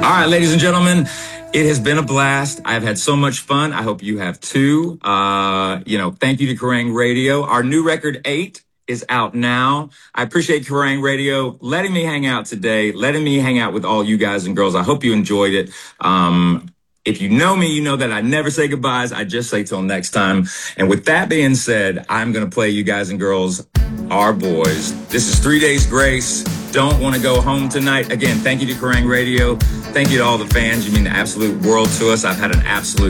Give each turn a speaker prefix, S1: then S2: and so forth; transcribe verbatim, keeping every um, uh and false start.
S1: All right, ladies and gentlemen, it has been a blast. I've had so much fun. I hope you have too. Uh, you know, thank you to Kerrang! Radio. Our new record, Eight, is out now. I appreciate Kerrang! Radio letting me hang out today, letting me hang out with all you guys and girls. I hope you enjoyed it. Um, if you know me, you know that I never say goodbyes. I just say till next time. And with that being said, I'm going to play you guys and girls, Our Boys. This is Three Days Grace. Don't want to go home tonight. Again, thank you to Kerrang! Radio. Thank you to all the fans. You mean the absolute world to us. I've had an absolute